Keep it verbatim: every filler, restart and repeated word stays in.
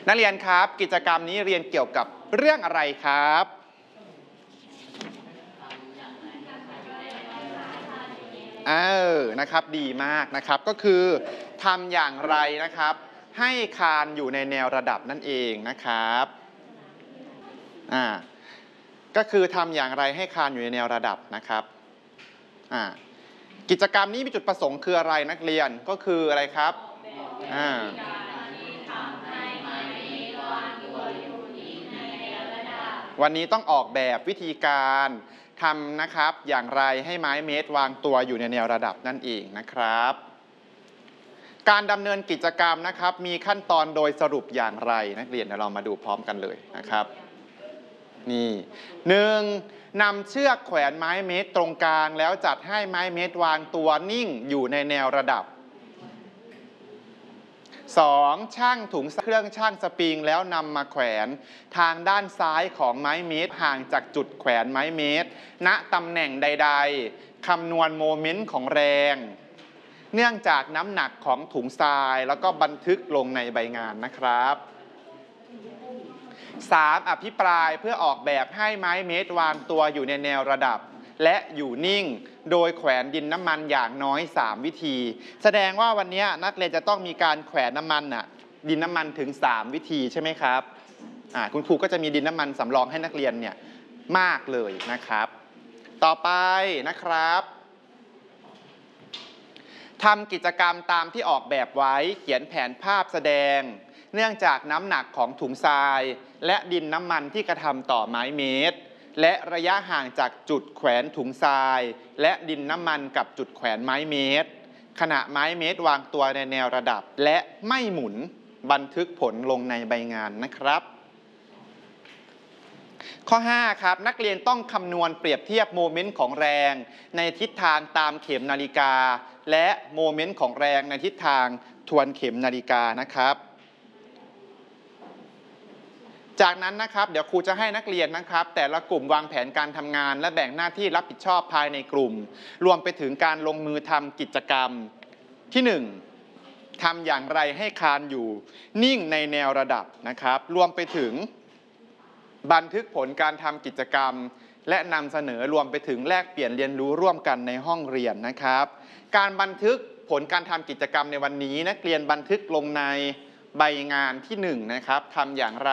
นักเรียนครับกิจกรรมนี้เรียนเกี่ยวกับเรื่องอะไรครับเออนะครับดีมากนะครับก็คือทำอย่างไรนะครับให้คานอยู่ในแนวระดับนั่นเองนะครับอ่าก็คือทำอย่างไรให้คานอยู่ในแนวระดับนะครับอ่ากิจกรรมนี้มีจุดประสงค์คืออะไรนักเรียนก็คืออะไรครับอ่าวันนี้ต้องออกแบบวิธีการทำนะครับอย่างไรให้ไม้เมตรวางตัวอยู่ในแนวระดับนั่นเองนะครับการดำเนินกิจกรรมนะครับมีขั้นตอนโดยสรุปอย่างไรนักเรียนเดี๋ยวเรามาดูพร้อมกันเลยนะครับนี่หนึ่งนำเชือกแขวนไม้เมตรตรงกลางแล้วจัดให้ไม้เมตรวางตัวนิ่งอยู่ในแนวระดับสองช่างถุงเครื่องช่างสปริงแล้วนำมาแขวนทางด้านซ้ายของไม้เมตรห่างจากจุดแขวนไม้เมตรณตำแหน่งใดๆคำนวณโมเมนต์ของแรงเนื่องจากน้ำหนักของถุงทรายแล้วก็บันทึกลงในใบงานนะครับสามอภิปรายเพื่อออกแบบให้ไม้เมตรวางตัวอยู่ในแนวระดับและอยู่นิ่งโดยแขวนดินน้ำมันอย่างน้อยสามวิธีแสดงว่าวันนี้นักเรียนจะต้องมีการแขวนน้ำมันน่ะดินน้ำมันถึงสามวิธีใช่ไหมครับอ่าคุณครูก็จะมีดินน้ำมันสำรองให้นักเรียนเนี่ยมากเลยนะครับต่อไปนะครับทำกิจกรรมตามที่ออกแบบไว้เขียนแผนภาพแสดงเนื่องจากน้ำหนักของถุงทรายและดินน้ำมันที่กระทำต่อไม้เมตรและระยะห่างจากจุดแขวนถุงทรายและดินน้ำมันกับจุดแขวนไม้เมตรขณะไม้เมตรวางตัวในแนวระดับและไม่หมุนบันทึกผลลงในใบงานนะครับข้อห้าครับนักเรียนต้องคำนวณเปรียบเทียบโมเมนต์ของแรงในทิศทางตามเข็มนาฬิกาและโมเมนต์ของแรงในทิศทางทวนเข็มนาฬิกานะครับจากนั้นนะครับเดี๋ยวครูจะให้นักเรียนนะครับแต่ละกลุ่มวางแผนการทำงานและแบ่งหน้าที่รับผิดชอบภายในกลุ่มรวมไปถึงการลงมือทำกิจกรรมที่หนึ่งทำอย่างไรให้คานอยู่นิ่งในแนวระดับนะครับรวมไปถึงบันทึกผลการทำกิจกรรมและนำเสนอรวมไปถึงแลกเปลี่ยนเรียนรู้ร่วมกันในห้องเรียนนะครับการบันทึกผลการทำกิจกรรมในวันนี้นักเรียนบันทึกลงในใบงานที่หนึ่งนะครับทำอย่างไร